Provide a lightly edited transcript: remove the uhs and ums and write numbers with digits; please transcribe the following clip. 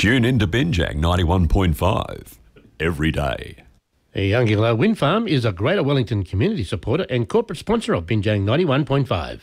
Tune in to Binjang 91.5 every day. Youngilla Wind Farm is a Greater Wellington community supporter and corporate sponsor of Binjang 91.5.